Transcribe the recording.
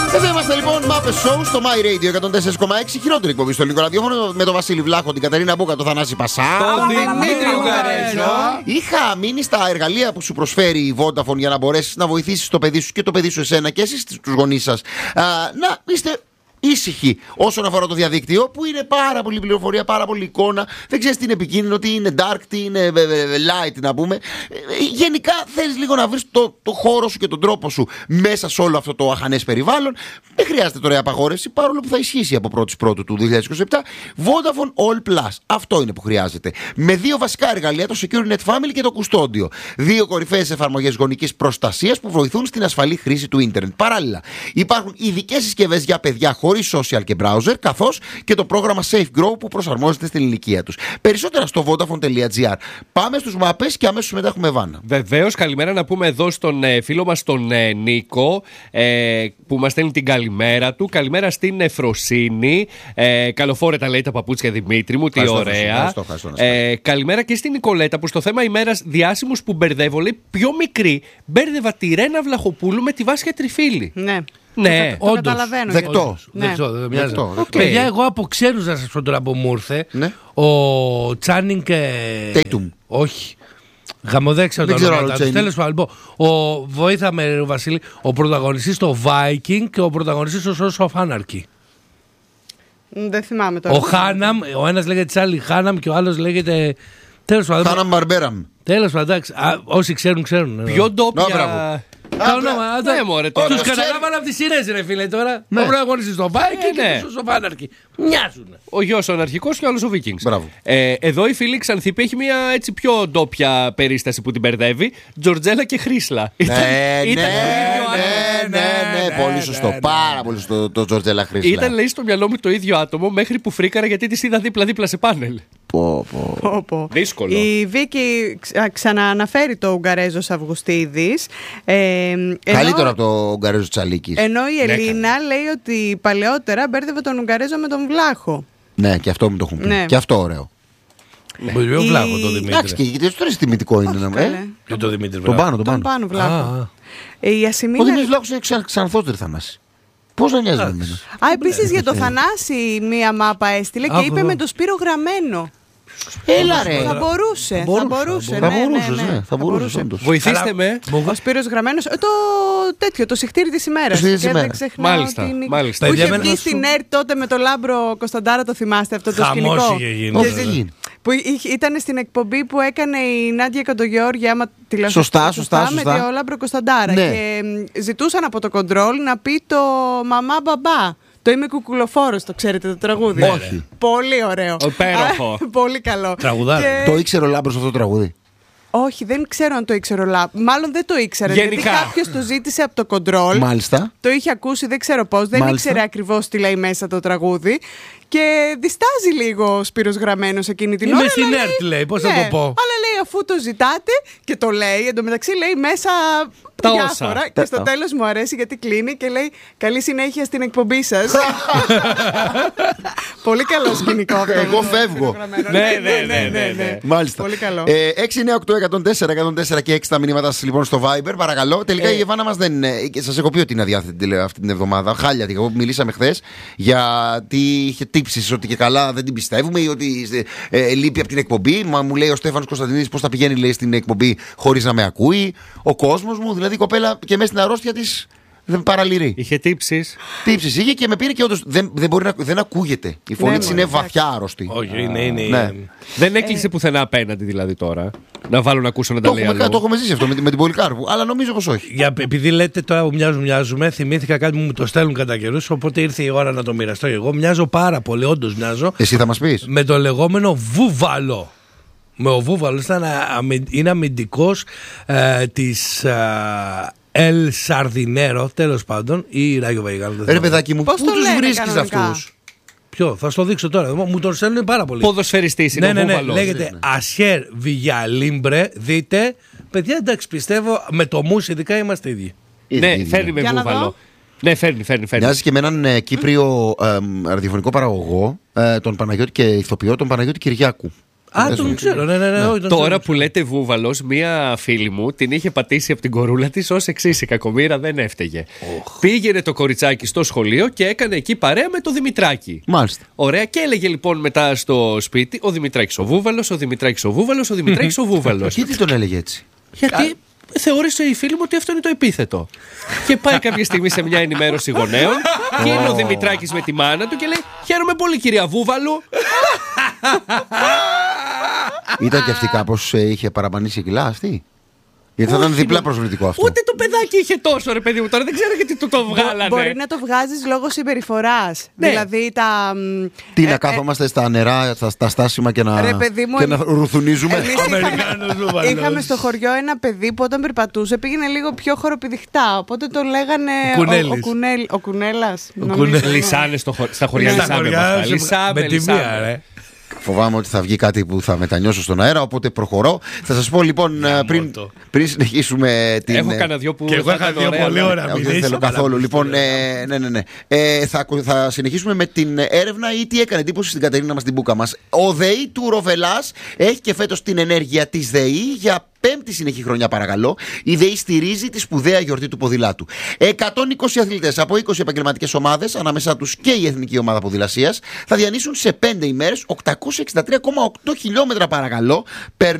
Εδώ είμαστε λοιπόν, Muppet Show στο My Radio 104,6. Χειρότερη εκπομπή στο ελληνικό ραδιόφωνο με τον Βασίλη Βλάχο, την Κατερίνα Μπούκα, τον Θανάση Πασά. Τον Δημήτρη Ουγγαρέζο. Είχα μείνει στα εργαλεία που σου προσφέρει η Vodafone για να μπορέσει να βοηθήσει το παιδί σου και το παιδί σου εσένα και εσείς τους γονείς σας να είστε ήσυχοι όσον αφορά το διαδίκτυο, που είναι πάρα πολύ πληροφορία, πάρα πολύ εικόνα. Δεν ξέρεις τι είναι επικίνδυνο, τι είναι dark, τι είναι light, να πούμε. Γενικά θέλεις λίγο να βρεις το χώρο σου και τον τρόπο σου μέσα σε όλο αυτό το αχανές περιβάλλον. Δεν χρειάζεται τώρα η απαγόρευση, παρόλο που θα ισχύσει από 1η Πρώτου του 2027. Vodafone All Plus. Αυτό είναι που χρειάζεται. Με δύο βασικά εργαλεία, το Secure Net Family και το Custodio. Δύο κορυφαίες εφαρμογές γονικής προστασίας που βοηθούν στην ασφαλή χρήση του ίντερνετ. Παράλληλα, υπάρχουν ειδικές συσκευές για παιδιά χωρίς social και browser, καθώς και το πρόγραμμα Safe Grow που προσαρμόζεται στην ηλικία τους. Περισσότερα στο vodafone.gr. Πάμε στους μαπές και αμέσως μετά έχουμε Βάνα. Βεβαίως, καλημέρα να πούμε εδώ στον φίλο μας τον Νίκο, που μας στέλνει την καλημέρα του. Καλημέρα στην Εφροσύνη. Καλοφόρετα λέει τα παπούτσια, Δημήτρη μου, τι ωραία. Καλημέρα και στην Νικολέτα που στο θέμα ημέρας διάσημους που μπερδεύω, λέει πιο μικρή μπέρδευα τη Ρένα Βλαχοπούλου με τη Βάσια Τριφίλη. Ναι. Ναι, το καταλαβαίνω. Δεκτό. Παιδιά, εγώ από ξένους να σας πω τώρα που μου ήρθε. Ναι. Ο Τσάνινγκ Τέιτουμ. όχι. Γαμοδέξα το όνομα του. Τέλος πάντων, λοιπόν, βοήθαμε, Βασίλη, ο πρωταγωνιστής στο Viking και ο πρωταγωνιστής στο Sons of Anarchy. Δεν θυμάμαι τώρα. Ο Χάναμ, ο ένας λέγεται Τσάλι Χάναμ και ο άλλος λέγεται. Τέλος πάντων. Χάναμ Μπαρμπέραμ. Τέλος πάντων, εντάξει. Όσοι ξέρουν, ξέρουν. πιο ντόπια. Τους καταλάβανε από τις σειρές, ρε φίλε, τώρα. Ο πρωταγωνιστής στο Viking και στο Sons of Anarchy. Μοιάζουν. Ο γιος ο αναρχικός και ο άλλος ο Vikings. Εδώ η φίλη Ξανθήπη έχει μια έτσι πιο ντόπια περίσταση που την μπερδεύει. Τζορτζέλα και Χρήσλα. Ναι, πολύ σωστό. Πάρα πολύ σωστό το Τζορτζέλα Χρήσλα. Ήταν, λέει, στο μυαλό μου το ίδιο άτομο μέχρι που φρίκαρα γιατί τις είδα δίπλα-δίπλα σε πάνελ. Δύσκολο. Η Βίκη ξανααναφέρει το Ουγγαρέζος Αυγουστίδης. Καλύτερο από το Ουγγαρέζο Τσαλίκης. Ενώ η Ελίνα λέει ότι παλαιότερα μπέρδευε τον Ουγγαρέζο με τον Βλάχο. Ναι, και αυτό μου το έχουν πει. Ναι. Και αυτό ωραίο. Πολύ Βλάχο το Δημήτρη. Εντάξει, και γιατί τώρα τιμητικό είναι. Και το Δημήτρη Βλάχο. Τον πάνω Βλάχο. Ο Δημήτρης Βλάχος είναι ξανθότερη Θανάση. Πώς να νοιάζει με εμένα. Επίσης για το Θανάση μία μάπα έστειλε και είπε με το Σπύρο Γραμμένο. Έλα ρε. Θα μπορούσε. Βοηθήστε με. Ο Σπύρος Γραμμένος. Το συχτήρι της ημέρας. Και δεν ξεχνάω. Μάλιστα. Που είχε βγει στην ΕΡΤ τότε με τον Λάμπρο Κωνσταντάρα, το θυμάστε αυτό το σκηνικό? Χαμός είχε γίνει. Που ήταν στην εκπομπή που έκανε η Νάντια Κοντογεώργη, άμα σωστά, με τον Λάμπρο Κωνσταντάρα. Και ζητούσαν από το κοντρόλ να πει το μαμά μπαμπά. Το Είμαι Κουκουλοφόρος, το ξέρετε το τραγούδι? Όχι. Πολύ ωραίο. Υπέροχο. Πολύ καλό. Το ήξερε ο Λάμπρος αυτό το τραγούδι? Όχι, δεν ξέρω αν το ήξερε ο Λάμπρος. Μάλλον δεν το ήξερε. Γιατί κάποιος το ζήτησε από το κοντρόλ. Μάλιστα. Το είχε ακούσει, δεν ξέρω πώς. Δεν ήξερε ακριβώς τι λέει μέσα το τραγούδι. Και διστάζει λίγο ο Σπύρος Γραμμένος εκείνη την ώρα. Είμαι στην ΕΡΤ, λέει, πώς θα το πω. Αλλά λέει, αφού το ζητάτε και το λέει, εντωμεταξύ λέει μέσα διάφορα. Και στο τέλος μου αρέσει γιατί κλείνει και λέει καλή συνέχεια στην εκπομπή σας. Πολύ καλό σκηνικό αυτό. Εγώ φεύγω. Ναι. Μάλιστα. Πολύ καλό. 698-104 και 6 τα μηνύματα σας λοιπόν στο Viber, παρακαλώ. Τελικά η Εβάνα μας δεν είναι. Σας έχω πει ότι είναι αδιάθετη αυτή την εβδομάδα. Χάλια. Μιλήσαμε χθες γιατί είχε τύψεις ότι και καλά δεν την πιστεύουμε ή ότι λείπει από την εκπομπή. Μα μου λέει ο Στέφανος Κωνσταντινίδης πώς θα πηγαίνει, λέει, στην εκπομπή χωρίς να με ακούει. Ο κόσμος μου, δηλαδή η κοπέλα και μέσα στην αρρώστια της δεν παραλυρεί. Είχε τύψεις. Τύψεις είχε και με πήρε και όντως δεν ακούγεται. Η φωνή της είναι βαθιά άρρωστη. Όχι, είναι. Δεν έκλεισε πουθενά απέναντι δηλαδή τώρα. Να βάλω να ακούσω να τα λέει. Το έχουμε ζήσει αυτό με την Πολυκάρπου, αλλά νομίζω πως όχι. Επειδή λέτε τώρα που μοιάζουμε, θυμήθηκα κάτι που μου το στέλνουν κατά καιρούς, οπότε ήρθε η ώρα να το μοιραστώ εγώ. Μοιάζω πάρα πολύ, όντως μοιάζω. Εσύ θα μας πεις? Με το λεγόμενο βούβαλο. Με ο βούβαλος είναι αμυντικός της Ελ Σαρδινέρο, τέλος πάντων, ή Ράγιο Βαϊγάλο. Ρε παιδάκι μου, πού τους βρίσκεις αυτούς? Ποιο, θα στο δείξω τώρα. Μου τον στέλνουν πάρα πολύ. Ποδοσφαιριστής είναι ο βούβαλος. Λέγεται Ασιέρ Βιγιαλίμπρε. Δείτε, παιδιά, εντάξει, πιστεύω με το μους ειδικά είμαστε ίδιοι. Ναι, φέρνει με βούβαλο. Ναι, φέρνει. Μοιάζει και με έναν Κύπριο ραδιοφωνικό παραγωγό, τον Παναγιώτη και ηθοποιό, τον Παναγιώτη Κυριάκου. Τον ξέρω, ναι. Τώρα που λέτε βούβαλος, μία φίλη μου την είχε πατήσει από την κορούλα της ως εξής, η κακομοίρα δεν έφταιγε. Πήγαινε το κοριτσάκι στο σχολείο και έκανε εκεί παρέα με το Δημητράκη. Μάλιστα. Ωραία, και έλεγε λοιπόν μετά στο σπίτι: ο Δημητράκης ο βούβαλος, ο Δημητράκης ο βούβαλος, ο Δημητράκης ο βούβαλος. Γιατί τον έλεγε έτσι? Γιατί θεώρησε η φίλη μου ότι αυτό είναι το επίθετο. Και πάει κάποια στιγμή σε μια ενημέρωση γονέων και είναι ο Δημητράκης με τη μάνα του και λέει: χαίρομαι πολύ, κυρία Βούβαλου. Ήταν και αυτή κάπως είχε παραπανήσει κιλά αυτή? Γιατί θα ήταν διπλά προσβλητικό αυτό. Ούτε το παιδάκι είχε τόσο, ρε παιδί μου, τώρα δεν ξέρω γιατί το βγάλανε. Μπορεί να το βγάζεις λόγω συμπεριφοράς. Ναι. Δηλαδή τα. Τι να κάθομαστε στα νερά, στα στάσιμα και να ρουθουνίζουμε. Είχαμε στο χωριό ένα παιδί που όταν περπατούσε πήγαινε λίγο πιο χοροπηδιχτά. Οπότε το λέγανε ο Κουνέλας. Λυσάνε στα χωριά, με τη μία, ρε. Φοβάμαι ότι θα βγει κάτι που θα μετανιώσω στον αέρα, οπότε προχωρώ. Θα σας πω λοιπόν πριν συνεχίσουμε την. Έχω κανένα δυο που. Και εγώ είχα δύο πολύ ώρα. Δεν θέλω καθόλου. Λοιπόν, ναι. Θα συνεχίσουμε με την έρευνα ή τι έκανε εντύπωση στην Κατερίνα μας, την μπούκα μας. Ο ΔΕΗ του Ροβελάς έχει και φέτος την ενέργεια της ΔΕΗ για 5η συνεχή χρονιά, παρακαλώ. Η ΔΕΗ στηρίζει τη σπουδαία γιορτή του ποδηλάτου. 120 αθλητές από 20 επαγγελματικές ομάδες, ανάμεσά τους και η Εθνική Ομάδα Ποδηλασίας, θα διανύσουν σε 5 ημέρες 863,8 χιλιόμετρα, παρακαλώ.